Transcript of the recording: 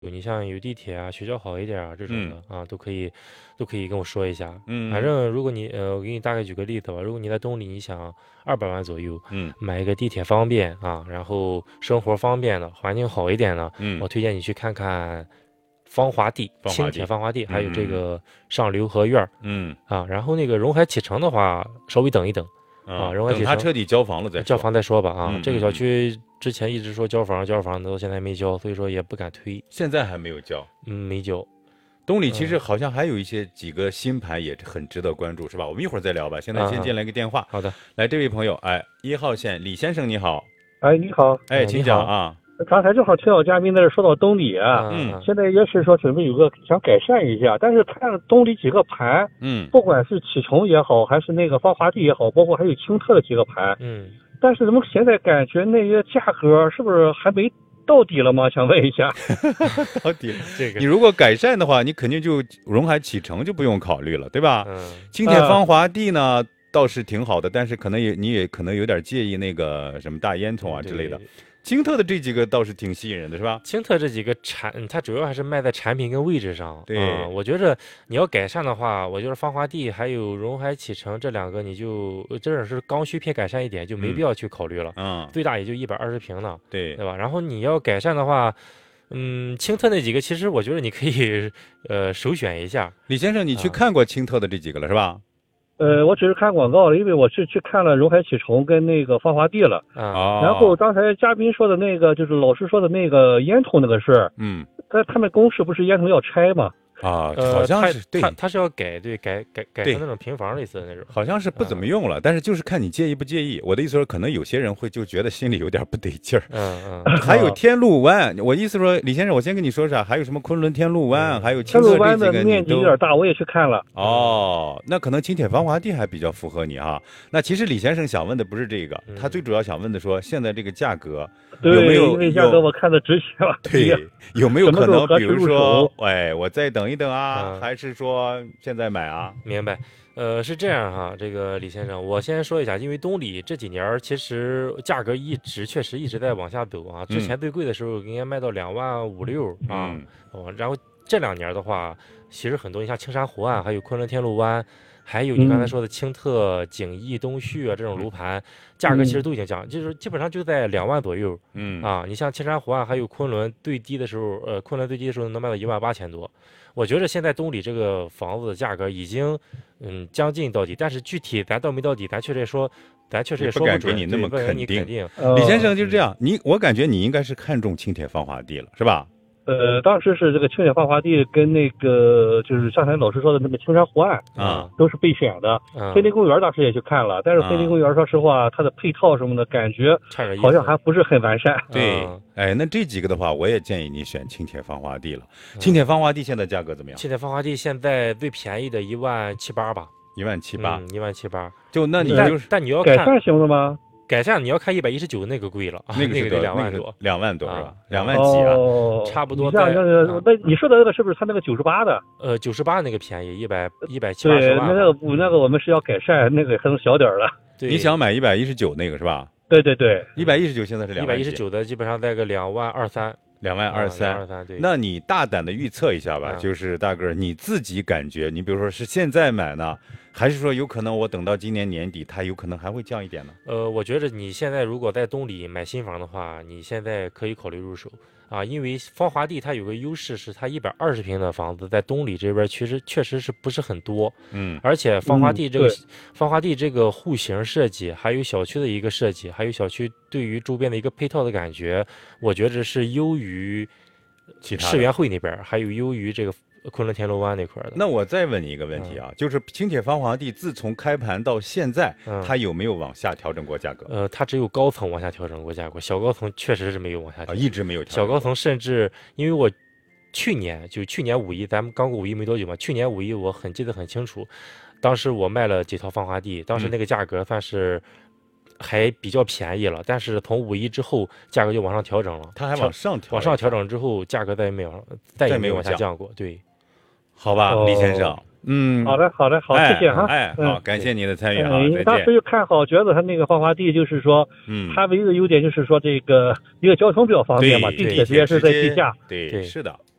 你像有地铁啊，学校好一点啊这种嗯的啊，都可以跟我说一下。反嗯正如果你我给你大概举个例子吧，如果你在东里，你想200万左右嗯买一个地铁方便啊，然后生活方便的，环境好一点的， 嗯， 我推荐你去看看芳华地、轻放华地， 铁芳华地，还有这嗯个上流河院儿嗯啊。然后那个荣海启程的话，稍微等一等啊，荣海等启程。 他彻底交房了再说。 交房再说吧啊，这个小嗯， 区之前一直说交房，到现在没交，所以说也不敢推。 现在还没有交。 没交。 东里其实好像还有几个新盘也很值得关注，是吧？我们一会儿再聊吧。现在先进来个电话， 好的。 来，这位朋友，哎，1号线李先生你好， 哎，你好， 哎，请你好讲啊。 刚才正好听到嘉宾在这说到东里啊，现在也是说准备有个想改善一下，但是看东里几个盘，不管是启程也好，还是那个芳华地也好，包括还有青特的几个盘，但是怎么现在感觉那些价格是不是还没到底了吗？想问一下。 到底这个你如果改善的话，你肯定就荣海启程就不用考虑了，对吧？轻铁芳华地呢倒是挺好的，但是你也可能有点介意那个什么大烟囱啊之类的。青特的这几个倒是挺吸引人的，是吧？ 青特这几个它主要还是卖在产品跟位置上。 对， 我觉着你要改善的话，我觉得芳华地还有荣海启程这两个，你就真的是刚需偏改善一点，就没必要去考虑了。最大也就120平呢， 对吧？然后你要改善的话，青特那几个，其实我觉得你可以首选一下。 李先生，你去看过青特的这几个了，是吧？ 我只是看广告了，因为我是去看了荣海启程跟那个芳华地了。然后刚才嘉宾说的那个，就是老师说的那个烟囱那个事儿。他们公示不是烟囱要拆吗？ 好像是对， 他是要改成那种平房类似的那种， 好像是不怎么用了，但是就是看你介意不介意。我的意思说，可能有些人会就觉得心里有点不得劲儿。还有天路湾，我意思说，李先生，我先跟你说啥？还有什么昆仑天路湾，还有青特这几个， 天路湾的面积有点大，我也去看了。 那可能轻铁芳华地还比较符合你哈。那其实李先生想问的不是这个，他最主要想问的说，现在这个价格有没有？ 因为价格我看的值钱了。 对，有没有可能，比如说，哎，我再等一等啊，还是说现在买啊？ 明白。是这样哈，这个李先生，我先说一下，因为东里这几年其实价格确实一直在往下走啊。之前最贵的时候应该卖到2.56万啊，然后这2年的话，其实很多，你像青山湖岸，还有昆仑天路湾，还有你刚才说的青特、景逸、东旭啊这种楼盘，价格其实都已经降，就是基本上就在2万左右。你像青山湖岸还有昆仑最低的时候，昆仑最低的时候能卖到18000多。我觉得现在东里这个房子的价格已经将近到底，但是具体咱到没到底，咱确实也说不敢准。 给你那么肯定。 李先生就是这样，我感觉你应该是看中轻铁芳华地了，是吧？ 当时是这个青铁芳华地跟那个就是刚才老师说的那个青山湖岸都是备选的。森林公园当时也去看了，但是森林公园说实话，它的配套什么的感觉好像还不是很完善。 对，哎，那这几个的话，我也建议你选轻铁芳华地了。轻铁芳华地现在价格怎么样？ 轻铁芳华地现在最便宜的1.78万吧 ，1.78万，1.78万。 但你要改善型的吗？ 改善你要看119那个贵了， 那个得2万多 ，2万多是吧？2万几啊？ 差不多。 那你说的那个是不是他那个98的 ？98那个便宜170-180万。 对，那个我们是要改善，那个还能小点了。 你想买119那个是吧？ 对对对 ，119现在是2万。 119的基本上在个2.23万。 2.23万，对。那你大胆的预测一下吧，就是大哥你自己感觉，你比如说是现在买呢，还是说有可能我等到今年年底，它有可能还会降一点呢？ 我觉得你现在如果在东里买新房的话，你现在可以考虑入手啊，因为芳华地它有个优势是它120平的房子在东里这边确实是不是很多，而且芳华地这个户型设计，还有小区的一个设计，还有小区对于周边的一个配套的感觉，我觉得是优于世园汇那边，还有优于这个昆仑天路湾那块的。 那我再问你一个问题啊，就是轻铁芳华地自从开盘到现在，它有没有往下调整过价格？ 它只有高层往下调整过价格，小高层确实是没有往下调整， 一直没有调整。 小高层甚至因为我去年五一，咱们刚过五一没多久嘛，去年五一我记得很清楚，当时我卖了几套芳华地，当时那个价格算是还比较便宜了，但是从五一之后价格就往上调整了， 它还往上调整之后，价格再也没有往下降过。对， 好吧，李先生， 好的，谢谢哈。 好，感谢您的参与啊， 当时就看好，觉得它那个放滑地就是说，它唯一的优点就是说这个一个交通比较方便嘛，地铁直接是在地下。 对，是的。